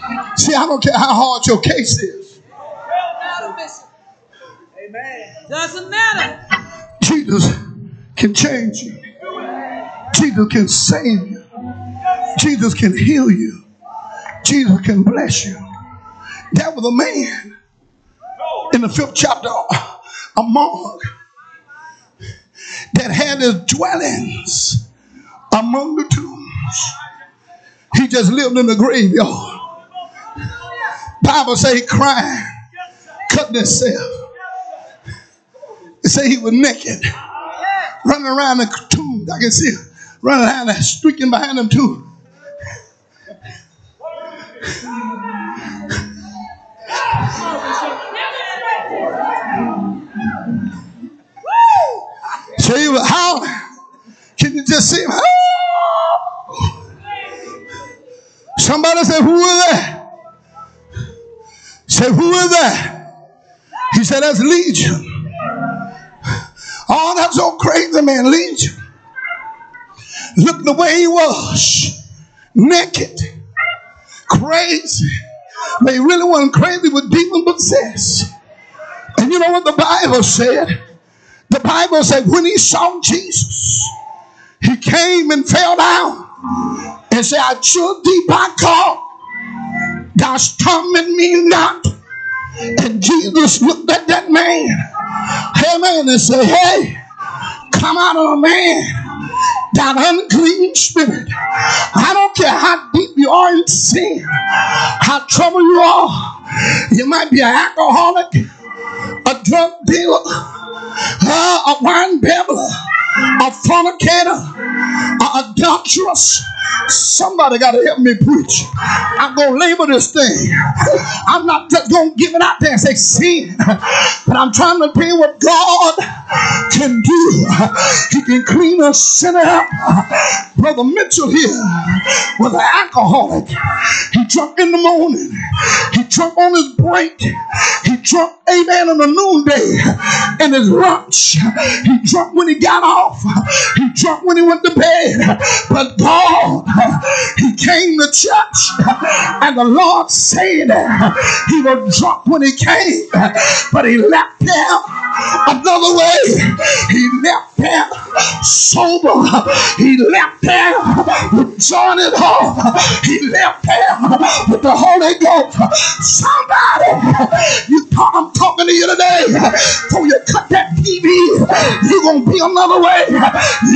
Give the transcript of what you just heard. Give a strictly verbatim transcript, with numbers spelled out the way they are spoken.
See, I don't care how hard your case is. Doesn't matter. Jesus can change you. Jesus can save you. Jesus can heal you. Jesus can bless you. There was a man in the fifth chapter, a monk, that had his dwellings among the tombs. He just lived in the graveyard. Bible say he cried, cutting himself. It say he was naked, running around the tomb. I can see him running around and streaking behind them too. So he was howling. Can you just see him? Oh! Somebody said, who is that? Said, who is that? He said, that's Legion. Oh, that's so crazy, man. Legion. Look the way he was. Naked. Crazy. But he really wasn't crazy with demon possessed. And you know what the Bible said? The Bible said when he saw Jesus, he came and fell down and said, I should thee by God, thou torment me not. And Jesus looked at that man, hey man, and said, hey, come out of a man, that unclean spirit. I don't care how deep you are in sin, how troubled you are. You might be an alcoholic, a drug dealer, uh, a wine babbler, a fornicator, a adulteress. Somebody got to help me preach. I'm going to label this thing. I'm not just going to give it out there and say sin, but I'm trying to tell you what God can do. He can clean a sinner up. Brother Mitchell here was an alcoholic. He drunk in the morning. He drunk on his break. He drunk, amen, in the noonday and his lunch. He drunk when he got off. He drunk when he went to bed. But God, he came to church and the Lord said he was drunk when he came, but he left there another way. He left there sober. He left there with joy in his heart. He left there with the Holy Ghost. Somebody, you talk, I'm talking to you today. Before you cut that T V, you're going to be another way.